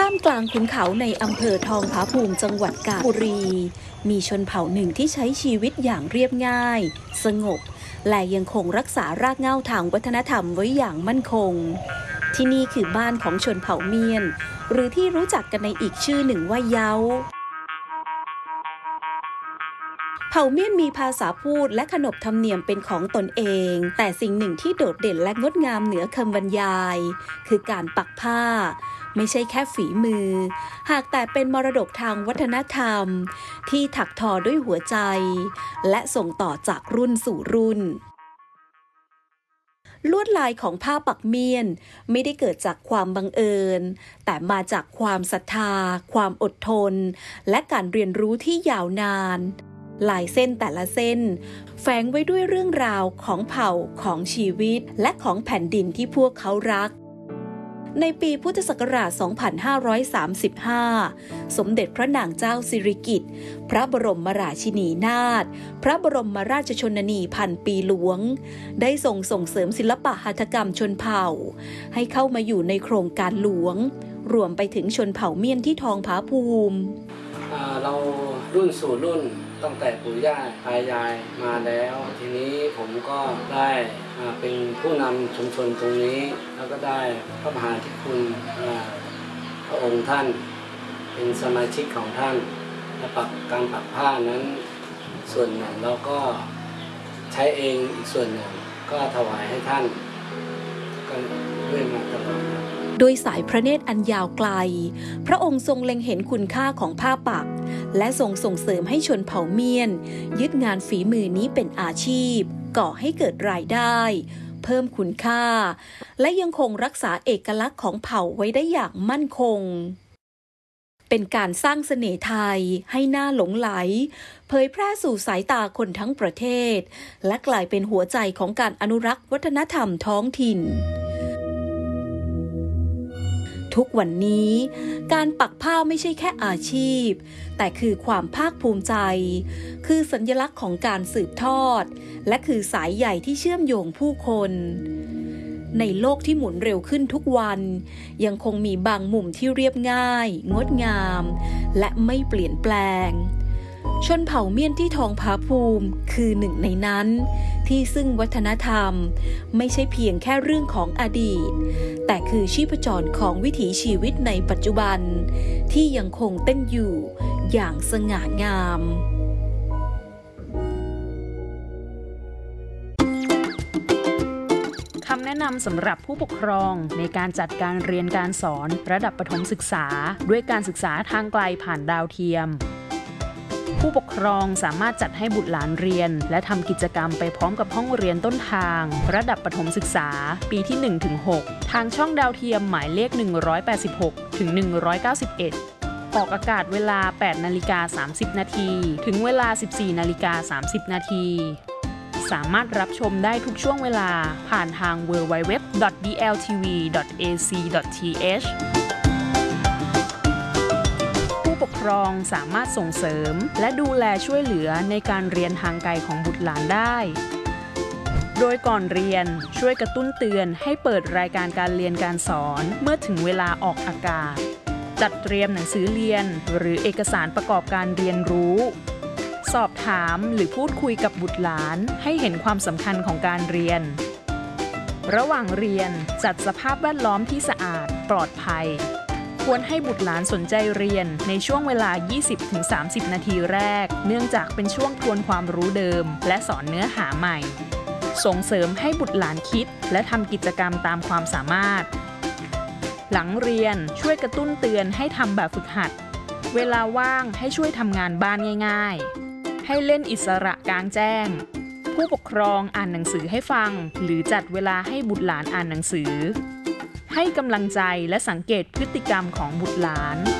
ท่ามกลางขุนเขาในอำเภอทองผาภูมิจังหวัดกาญจนบุรีมีชนเผ่าหนึ่งที่ใช้ชีวิตอย่างเรียบง่ายสงบและยังคงรักษารากเหง้าทางวัฒนธรรมไว้อย่างมั่นคงที่นี่คือบ้านของชนเผ่าเมียนหรือที่รู้จักกันในอีกชื่อหนึ่งว่าเยาเผ่าเมียนมีภาษาพูดและขนบธรรมเนียมเป็นของตนเองแต่สิ่งหนึ่งที่โดดเด่นและงดงามเหนือคำบรรยายคือการปักผ้าไม่ใช่แค่ฝีมือหากแต่เป็นมรดกทางวัฒนธรรมที่ถักทอด้วยหัวใจและส่งต่อจากรุ่นสู่รุ่นลวดลายของผ้าปักเมียนไม่ได้เกิดจากความบังเอิญแต่มาจากความศรัทธาความอดทนและการเรียนรู้ที่ยาวนานลายเส้นแต่ละเส้นแฝงไว้ด้วยเรื่องราวของเผ่าของชีวิตและของแผ่นดินที่พวกเขารักในปีพุทธศักราช 2535 สมเด็จพระนางเจ้าสิริกิติ์พระบรมราชินีนาถพระบรมราชชนนีพันปีหลวงได้ส่งเสริมศิลปะหัตถกรรมชนเผ่าให้เข้ามาอยู่ในโครงการหลวงรวมไปถึงชนเผ่าเมียนที่ทองผาภูมิเรารุ่นสู่รุ่นตั้งแต่ปู่ย่าตายายมาแล้วทีนี้ผมก็ได้เป็นผู้นำชุมชนตรงนี้แล้วก็ได้พระมหาธิคุณพระองค์ท่านเป็นสมาชิกของท่านและการปักผ้านั้นส่วนหนึ่งเราก็ใช้เองอีกส่วนหนึ่งก็ถวายให้ท่านก็ด้วยมาตลอดโดยสายพระเนตรอันยาวไกลพระองค์ทรงเล็งเห็นคุณค่าของผ้าปักและทรงส่งเสริมให้ชนเผ่าเมียนยึดงานฝีมือนี้เป็นอาชีพก่อให้เกิดรายได้เพิ่มคุณค่าและยังคงรักษาเอกลักษณ์ของเผ่าไว้ได้อย่างมั่นคงเป็นการสร้างเสน่ห์ไทยให้น่าหลงไหลเผยแพร่สู่สายตาคนทั้งประเทศและกลายเป็นหัวใจของการอนุรักษ์วัฒนธรรมท้องถิ่นทุกวันนี้การปักผ้าไม่ใช่แค่อาชีพแต่คือความภาคภูมิใจคือสัญลักษณ์ของการสืบทอดและคือสายใหญ่ที่เชื่อมโยงผู้คนในโลกที่หมุนเร็วขึ้นทุกวันยังคงมีบางมุมที่เรียบง่ายงดงามและไม่เปลี่ยนแปลงชนเผ่าเมียนที่ทองผาภูมิคือหนึ่งในนั้นที่ซึ่งวัฒนธรรมไม่ใช่เพียงแค่เรื่องของอดีตแต่คือชีพจรของวิถีชีวิตในปัจจุบันที่ยังคงเต้นอยู่อย่างสง่างามคำแนะนำสำหรับผู้ปกครองในการจัดการเรียนการสอนระดับประถมศึกษาด้วยการศึกษาทางไกลผ่านดาวเทียมผู้ปกครองสามารถจัดให้บุตรหลานเรียนและทำกิจกรรมไปพร้อมกับห้องเรียนต้นทางระดับประถมศึกษาปีที่ 1-6 ทางช่องดาวเทียมหมายเลข 186 ถึง 191 ออกอากาศเวลา 8:30 น. ถึงเวลา 14:30 น. สามารถรับชมได้ทุกช่วงเวลาผ่านทาง www.dltv.ac.thผู้ปกครองสามารถส่งเสริมและดูแลช่วยเหลือในการเรียนทางไกลของบุตรหลานได้โดยก่อนเรียนช่วยกระตุ้นเตือนให้เปิดรายการการเรียนการสอนเมื่อถึงเวลาออกอากาศจัดเตรียมหนังสือเรียนหรือเอกสารประกอบการเรียนรู้สอบถามหรือพูดคุยกับบุตรหลานให้เห็นความสำคัญของการเรียนระหว่างเรียนจัดสภาพแวดล้อมที่สะอาดปลอดภัยควรให้บุตรหลานสนใจเรียนในช่วงเวลา 20-30 นาทีแรกเนื่องจากเป็นช่วงทวนความรู้เดิมและสอนเนื้อหาใหม่ส่งเสริมให้บุตรหลานคิดและทำกิจกรรมตามความสามารถหลังเรียนช่วยกระตุ้นเตือนให้ทำแบบฝึกหัดเวลาว่างให้ช่วยทำงานบ้านง่ายๆให้เล่นอิสระกลางแจ้งผู้ปกครองอ่านหนังสือให้ฟังหรือจัดเวลาให้บุตรหลานอ่านหนังสือให้กำลังใจและสังเกตพฤติกรรมของบุตรหลาน